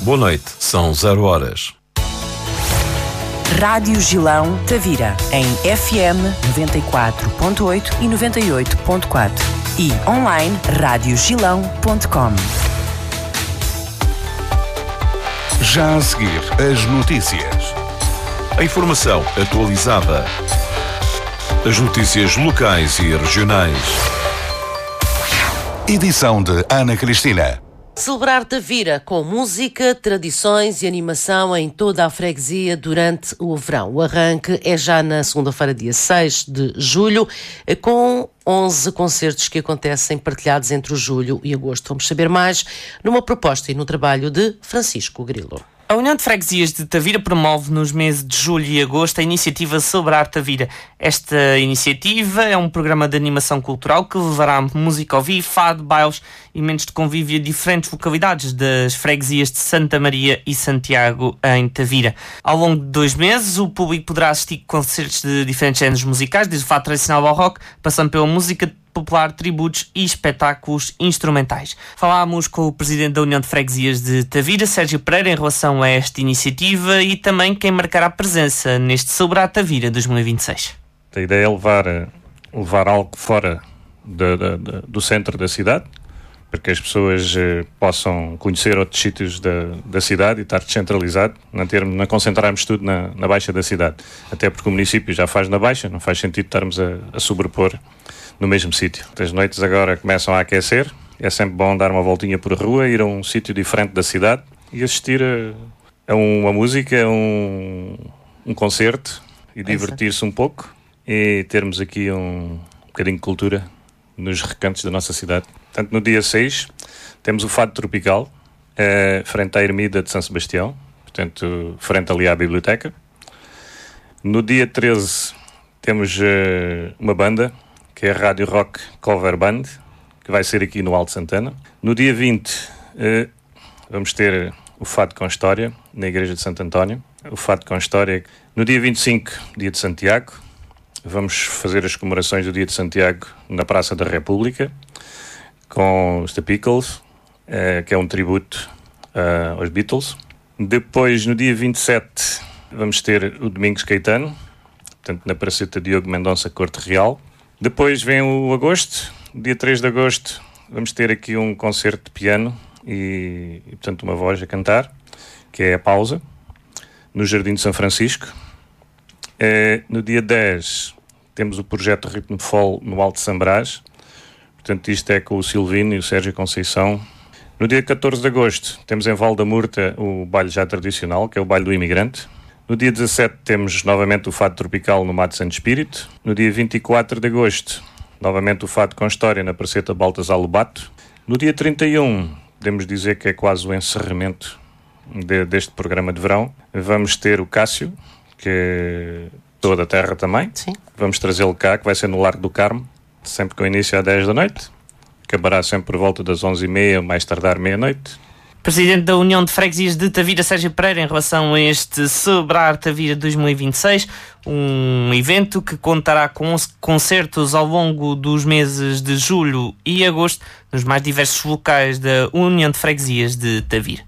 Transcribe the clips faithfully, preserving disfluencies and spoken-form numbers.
Boa noite, são zero horas. Rádio Gilão Tavira, em F M noventa e quatro ponto oito e noventa e oito ponto quatro e online rádio gilão ponto com. Já a seguir, as notícias. A informação atualizada. As notícias locais e regionais. Edição de Ana Cristina. Celebrar Tavira com música, tradições e animação em toda a freguesia durante o verão. O arranque é já na segunda-feira, dia seis de julho, com onze concertos que acontecem partilhados entre o julho e agosto. Vamos saber mais numa proposta e no trabalho de Francisco Grilo. A União de Freguesias de Tavira promove nos meses de julho e agosto a iniciativa Celebrar Tavira. Esta iniciativa é um programa de animação cultural que levará música ao vivo, fado, bailes e momentos de convívio a diferentes localidades das freguesias de Santa Maria e Santiago em Tavira. Ao longo de dois meses, o público poderá assistir a concertos de diferentes géneros musicais, desde o fado tradicional ao rock, passando pela música popular, tributos e espetáculos instrumentais. Falámos com o presidente da União de Freguesias de Tavira, Sérgio Pereira, em relação a esta iniciativa e também quem marcará presença neste Celebrar Tavira dois mil e vinte e seis. A ideia é levar, levar algo fora de, de, de, do centro da cidade, para que as pessoas eh, possam conhecer outros sítios da, da cidade e estar descentralizado, não, ter, não concentrarmos tudo na, na baixa da cidade. Até porque o município já faz na baixa, não faz sentido estarmos a, a sobrepor no mesmo sítio. As noites agora começam a aquecer, é sempre bom dar uma voltinha por rua, ir a um sítio diferente da cidade e assistir a, a uma música, a um, um concerto e é divertir-se um pouco e termos aqui um, um bocadinho de cultura nos recantos da nossa cidade. Portanto, no dia seis temos o Fado Tropical, eh, frente à Ermida de São Sebastião, portanto, frente ali à biblioteca. No dia treze temos eh, uma banda, que é a Rádio Rock Cover Band, que vai ser aqui no Alto Santana. No dia vinte, eh, vamos ter o Fado com História, na Igreja de Santo António. O Fado com História. No dia vinte e cinco, dia de Santiago, vamos fazer as comemorações do dia de Santiago na Praça da República, com os The Pickles, eh, que é um tributo uh, aos Beatles. Depois, no dia vinte e sete, vamos ter o Domingos Caetano, portanto, na Praceta Diogo Mendonça, Corte Real. Depois vem o agosto, dia três de agosto, vamos ter aqui um concerto de piano e, e, portanto, uma voz a cantar, que é a Pausa, no Jardim de São Francisco. É, no dia dez, temos o projeto Ritmo Fall no Alto Sambrás, portanto, isto é com o Silvino e o Sérgio Conceição. No dia catorze de agosto, temos em Val da Murta o baile já tradicional, que é o baile do imigrante. No dia dezassete temos novamente o Fado Tropical no Mato Santo Espírito. No dia vinte e quatro de agosto, novamente o Fado com História na Praceta Baltasar Lobato. No dia trinta e um, podemos dizer que é quase o encerramento de, deste programa de verão, vamos ter o Cássio, que é toda a terra também. Sim. Vamos trazê-lo cá, que vai ser no Largo do Carmo, sempre com início às dez da noite. Acabará sempre por volta das onze e meia, mais tardar meia-noite. Presidente da União de Freguesias de Tavira, Sérgio Pereira, em relação a este Celebrar Tavira dois mil e vinte e seis, um evento que contará com concertos ao longo dos meses de julho e agosto nos mais diversos locais da União de Freguesias de Tavira.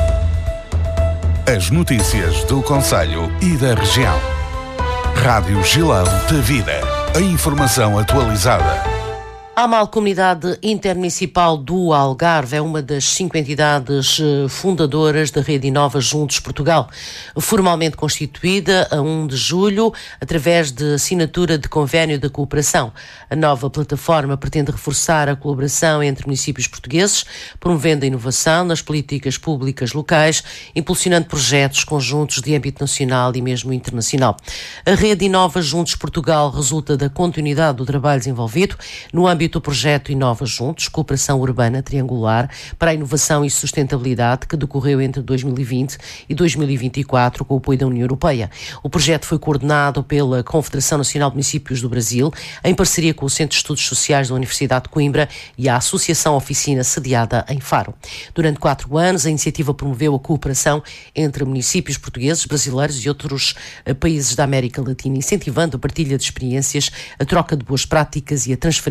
As notícias do concelho e da região. Rádio Gilão Tavira. A informação atualizada. A Mancomunidade Intermunicipal do Algarve é uma das cinco entidades fundadoras da Rede Inova Juntos Portugal, formalmente constituída a primeiro de julho através de assinatura de convênio de cooperação. A nova plataforma pretende reforçar a colaboração entre municípios portugueses, promovendo a inovação nas políticas públicas locais, impulsionando projetos conjuntos de âmbito nacional e mesmo internacional. A Rede Inova Juntos Portugal resulta da continuidade do trabalho desenvolvido no âmbito do projeto Inova Juntos, Cooperação Urbana Triangular para a Inovação e Sustentabilidade, que decorreu entre dois mil e vinte e dois mil e vinte e quatro com o apoio da União Europeia. O projeto foi coordenado pela Confederação Nacional de Municípios do Brasil, em parceria com o Centro de Estudos Sociais da Universidade de Coimbra e a Associação Oficina sediada em Faro. Durante quatro anos, a iniciativa promoveu a cooperação entre municípios portugueses, brasileiros e outros países da América Latina, incentivando a partilha de experiências, a troca de boas práticas e a transferência de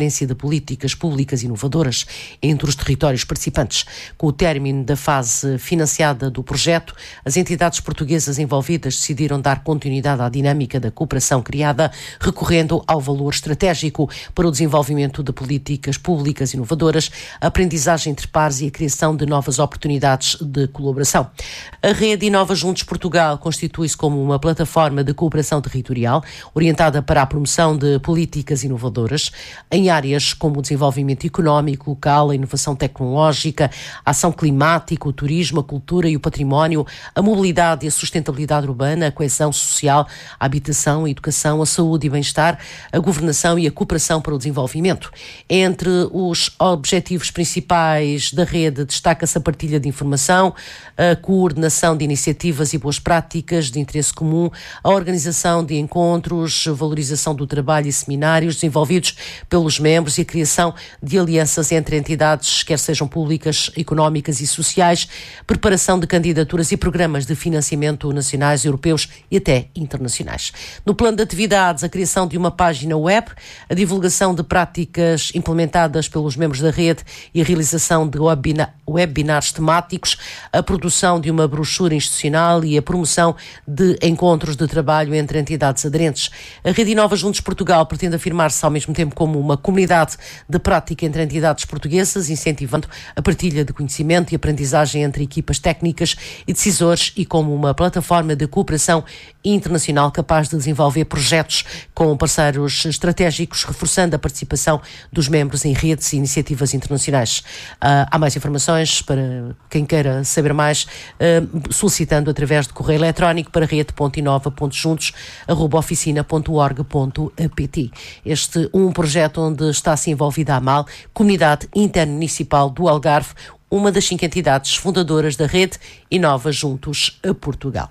políticas públicas inovadoras entre os territórios participantes. Com o término da fase financiada do projeto, as entidades portuguesas envolvidas decidiram dar continuidade à dinâmica da cooperação criada, recorrendo ao valor estratégico para o desenvolvimento de políticas públicas inovadoras, a aprendizagem entre pares e a criação de novas oportunidades de colaboração. A rede Inova Juntos Portugal constitui-se como uma plataforma de cooperação territorial orientada para a promoção de políticas inovadoras em áreas como o desenvolvimento económico local, a inovação tecnológica, a ação climática, o turismo, a cultura e o património, a mobilidade e a sustentabilidade urbana, a coesão social, a habitação, a educação, a saúde e bem-estar, a governação e a cooperação para o desenvolvimento. Entre os objetivos principais da rede destaca-se a partilha de informação, a coordenação de iniciativas e boas práticas de interesse comum, a organização de encontros, a valorização do trabalho e seminários desenvolvidos pelos membros e a criação de alianças entre entidades, quer sejam públicas, económicas e sociais, preparação de candidaturas e programas de financiamento nacionais, europeus e até internacionais. No plano de atividades, a criação de uma página web, a divulgação de práticas implementadas pelos membros da rede e a realização de webina- webinars temáticos, a produção de uma brochura institucional e a promoção de encontros de trabalho entre entidades aderentes. A Rede Inova Juntos Portugal pretende afirmar-se ao mesmo tempo como uma comunidade de prática entre entidades portuguesas, incentivando a partilha de conhecimento e aprendizagem entre equipas técnicas e decisores e como uma plataforma de cooperação internacional capaz de desenvolver projetos com parceiros estratégicos, reforçando a participação dos membros em redes e iniciativas internacionais. Uh, há mais informações para quem queira saber mais, uh, solicitando através de correio eletrónico para rede ponto inova ponto juntos arroba oficina ponto org ponto pt. Este um projeto onde está-se envolvida a AMAL, Comunidade Intermunicipal do Algarve, uma das cinco entidades fundadoras da rede Inova Juntos a Portugal.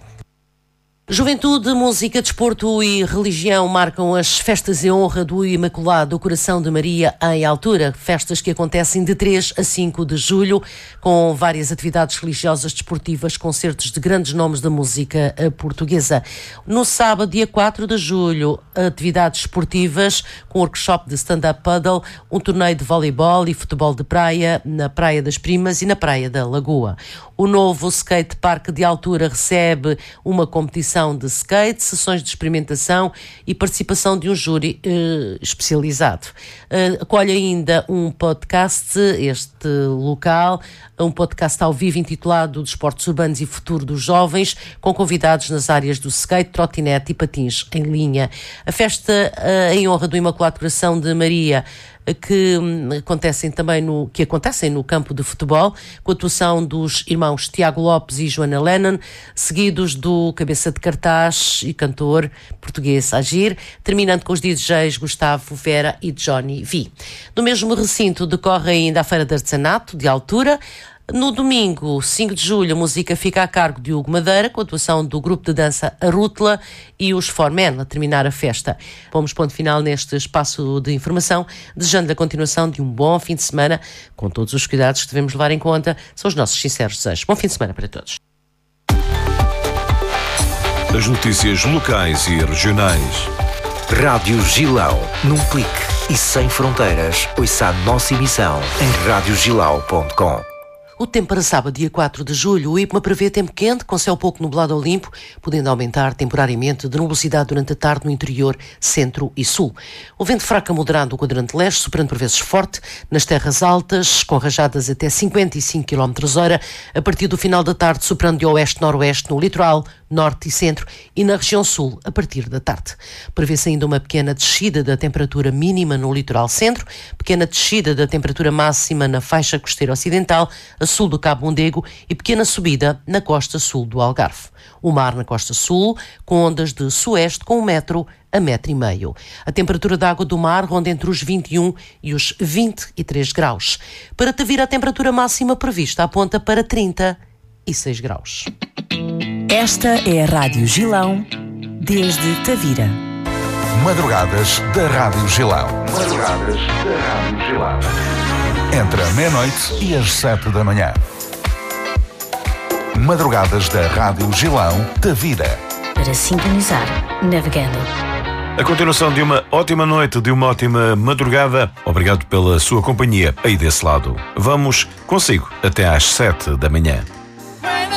Juventude, música, desporto e religião marcam as festas em honra do Imaculado Coração de Maria em Altura, festas que acontecem de três a cinco de julho, com várias atividades religiosas, desportivas, concertos de grandes nomes da música portuguesa. No sábado, dia quatro de julho, atividades esportivas com workshop de stand-up paddle, um torneio de voleibol e futebol de praia na Praia das Primas e na Praia da Lagoa. O novo skate park de Altura recebe uma competição de skate, sessões de experimentação e participação de um júri eh, especializado. Eh, acolhe ainda um podcast, este local, um podcast ao vivo intitulado Desportos Urbanos e Futuro dos Jovens, com convidados nas áreas do skate, trotinete e patins em linha. A festa eh, em honra do Imaculado Coração de Maria que acontecem também no, que acontecem no campo de futebol, com a atuação dos irmãos Tiago Lopes e Joana Lennon, seguidos do cabeça de cartaz e cantor português Agir, terminando com os D Js Gustavo Vera e Johnny V. No mesmo recinto decorre ainda a Feira de Artesanato de Altura. No domingo, cinco de julho, a música fica a cargo de Hugo Madeira, com a atuação do grupo de dança A Rútula e os Four Men, a terminar a festa. Pomos ponto final neste espaço de informação, desejando a continuação de um bom fim de semana, com todos os cuidados que devemos levar em conta, são os nossos sinceros desejos. Bom fim de semana para todos. As notícias locais e regionais. Rádio Gilão, num clique e sem fronteiras, ouça a nossa emissão em rádio gilau ponto com. O tempo para sábado, dia quatro de julho, o IPMA prevê tempo quente, com céu pouco nublado ou limpo, podendo aumentar temporariamente de nubosidade durante a tarde no interior, centro e sul. O vento fraco a moderado no quadrante leste, soprando por vezes forte, nas terras altas, com rajadas até cinquenta e cinco quilómetros hora, a partir do final da tarde, soprando de oeste-noroeste no litoral, norte e centro, e na região sul, a partir da tarde. Prevê-se ainda uma pequena descida da temperatura mínima no litoral centro, pequena descida da temperatura máxima na faixa costeira ocidental, a sul do Cabo Mondego, e pequena subida na costa sul do Algarve. O mar na costa sul, com ondas de sueste com um metro a metro e meio. A temperatura da água do mar ronda entre os vinte e um e os vinte e três graus. Para Tavira, a temperatura máxima prevista aponta para trinta e seis graus. Esta é a Rádio Gilão, desde Tavira. Madrugadas da Rádio Gilão. Madrugadas da Rádio Gilão. Entre a meia-noite e as sete da manhã. Madrugadas da Rádio Gilão, Tavira. Para sintonizar, navegando A continuação de uma ótima noite, de uma ótima madrugada. Obrigado pela sua companhia aí desse lado. Vamos consigo até às sete da manhã.